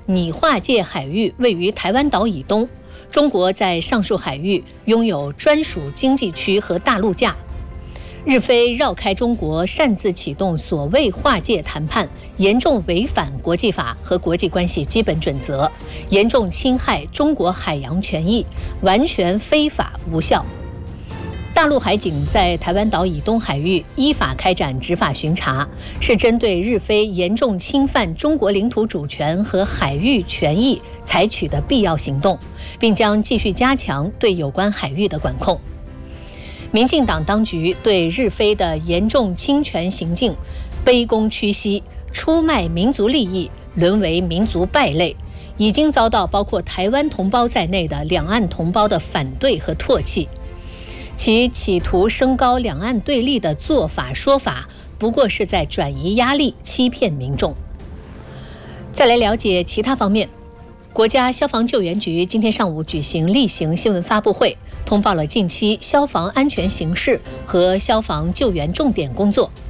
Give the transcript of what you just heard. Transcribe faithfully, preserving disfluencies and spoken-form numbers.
拟化界海域位于台湾岛以东，中国在上述海域拥有专属经济区和大陆架。日菲绕开中国，擅自启动所谓划界谈判，严重违反国际法和国际关系基本准则，严重侵害中国海洋权益，完全非法无效。大陆海警在台湾岛以东海域依法开展执法巡查，是针对日菲严重侵犯中国领土主权和海域权益采取的必要行动，并将继续加强对有关海域的管控。民进党当局对日菲的严重侵权行径卑躬屈膝，出卖民族利益，沦为民族败类，已经遭到包括台湾同胞在内的两岸同胞的反对和唾弃。其企图升高两岸对立的做法说法，不过是在转移压力，欺骗民众。再来了解其他方面，国家消防救援局今天上午举行例行新闻发布会，通报了近期消防安全形势和消防救援重点工作。